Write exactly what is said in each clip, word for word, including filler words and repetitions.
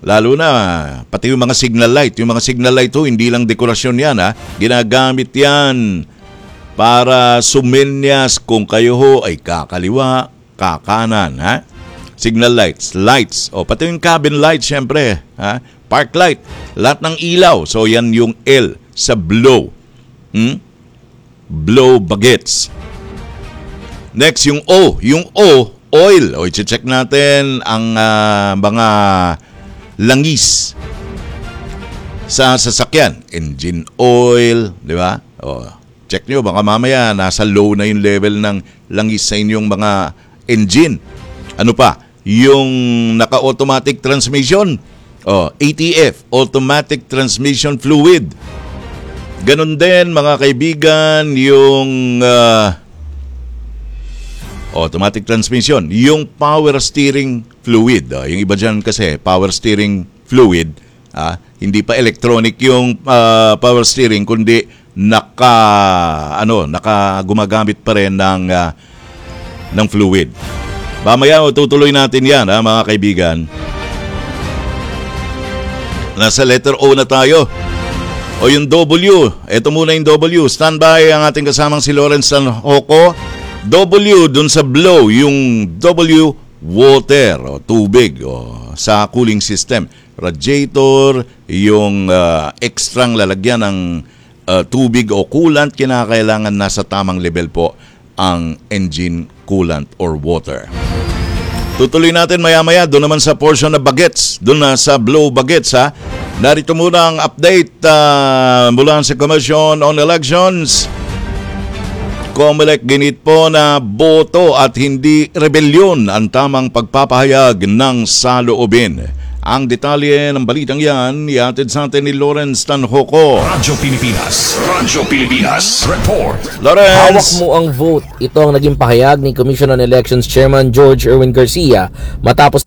Lalo na, pati yung mga signal light. Yung mga signal light ho, hindi lang dekorasyon yan ha. Ginagamit yan para sumenyas kung kayo ho ay kakaliwa, kakanan ha. Signal lights, lights. O pati yung cabin light syempre ha. Park light. Lahat ng ilaw. So yan yung L sa blow. Hmm? Blow bagets. Next yung O. Yung O, oil. O i-check natin ang uh, mga langis sa sasakyan, engine oil, di ba? O, check nyo, baka mamaya nasa low na yung level ng langis sa inyong mga engine. Ano pa? Yung naka-automatic transmission, o, A T F, automatic transmission fluid. Ganon din mga kaibigan, yung uh, automatic transmission, yung power steering fluid. Uh, yung iba dyan kasi, power steering fluid, uh, hindi pa electronic yung uh, power steering, kundi naka, ano, naka gumagamit pa rin ng, uh, ng fluid. Mamaya, tutuloy natin yan, ha, mga kaibigan. Nasa letter O na tayo. O yung W, ito muna yung W. Standby ang ating kasamang si Lawrence Tanhoco. W dun sa blow, yung W, water o tubig o sa cooling system. Radiator, yung uh, ekstrang lalagyan ng uh, tubig o coolant, kinakailangan nasa tamang level po ang engine coolant or water. Tutuloy natin maya-maya doon naman sa portion na bagets, doon na sa blow bagets ha. Narito muna ang update uh, mula sa Commission on Elections. COMELEC ginit po na boto at hindi rebelyon ang tamang pagpapahayag ng saloobin. Ang detalye ng balitang yan, iatid sa atin ni Lawrence Tanhoco. Radyo Pilipinas, Radyo Pilipinas, report. Lawrence! Hawak mo ang vote. Ito ang naging pahayag ni Commission on Elections Chairman George Erwin Garcia matapos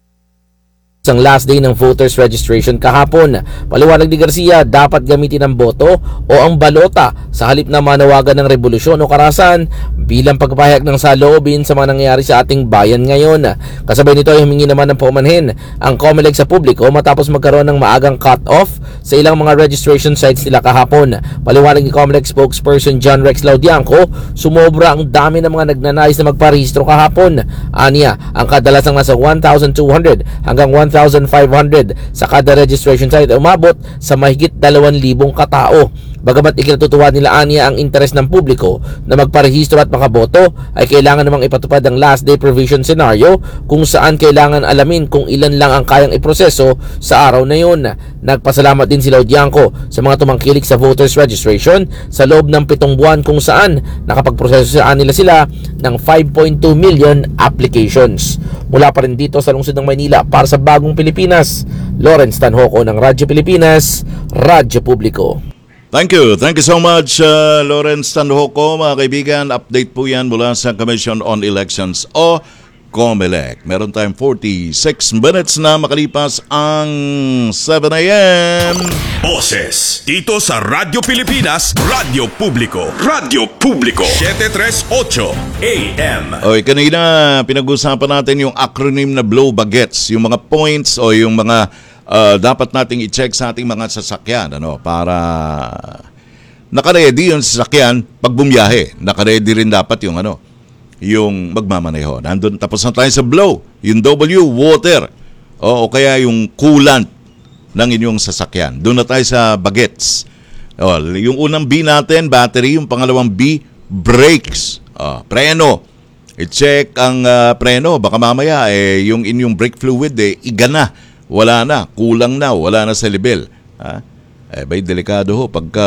ang last day ng voters registration kahapon. Paliwanag ni Garcia, dapat gamitin ang boto o ang balota sa halip na manawagan ng revolusyon o karasan bilang pagpapahayag ng saloobin sa mga nangyayari sa ating bayan ngayon. Kasabay nito ay humingi naman ng paumanhin ang COMELEC sa publiko matapos magkaroon ng maagang cut-off sa ilang mga registration sites nila kahapon. Paliwanag ni COMELEC spokesperson John Rex Laudianco, sumobra ang dami ng mga nagnanais na magparehistro kahapon. Aniya, ang kadalasang nasa one thousand two hundred hanggang one thousand five hundred sa kada registration site umabot sa mahigit dalawang libong katao. Bagamat ikinatutuwa nila aniya ang interes ng publiko na magparehistro at makaboto, ay kailangan namang ipatupad ang last day provision scenario kung saan kailangan alamin kung ilan lang ang kayang iproseso sa araw na yun. Nagpasalamat din si Laudianco sa mga tumangkilik sa voters registration sa loob ng pitong buwan kung saan nakapagproseso sa nila sila ng five point two million applications. Mula pa rin dito sa lungsod ng Maynila para sa Bagong Pilipinas, Lawrence Tanhoco ng Radyo Pilipinas, Radyo Publiko. Thank you. Thank you so much, uh, Lawrence Tanhoco. Mga kaibigan, update po yan mula sa Commission on Elections o COMELEC. Meron tayong forty-six minutes na makalipas ang seven a.m. Boses dito sa Radyo Pilipinas, Radyo Publiko, Radyo Publiko, seven thirty-eight a.m. Okay, kanina pinag-usapan natin yung acronym na blow bagets, yung mga points o yung mga Uh, dapat nating i-check sa ating mga sasakyan ano, para naka-ready yung sasakyan pag bumiyahe. Naka-ready rin dapat yung ano, yung magmamaneho. Nandun, tapos na tayo sa blow, yung W, water, o, o kaya yung coolant ng inyong sasakyan. Doon na tayo sa bagets. O, yung unang B natin, battery. Yung pangalawang B, brakes. O, preno. I-check ang uh, preno. Baka mamaya eh, yung inyong brake fluid eh, igana. Wala na, kulang na, wala na sa level. Ha? Eh, ba'y delikado ho pagka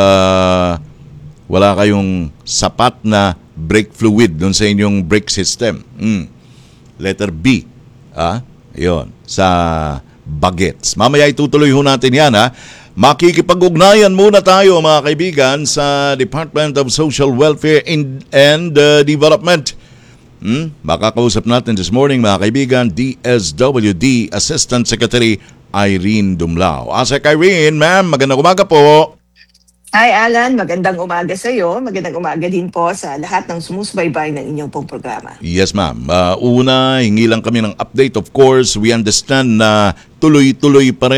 wala kayong sapat na brake fluid doon sa inyong brake system. Mm. Letter B. Ha? Yun, sa bagets. Mamaya itutuloy ho natin yan. Ha? Makikipag-ugnayan muna tayo mga kaibigan sa Department of Social Welfare and, and uh, Development. Hmm? Makakausap natin this morning mga kaibigan, D S W D Assistant Secretary Irene Dumlao. Asek Irene, ma'am, magandang umaga po. Hi Alan, magandang umaga sa iyo. Magandang umaga din po sa lahat ng sumusubaybay ng inyong pong programa. Yes ma'am. Uh, una, hingi lang kami ng update. Of course, we understand na tuloy-tuloy pa rin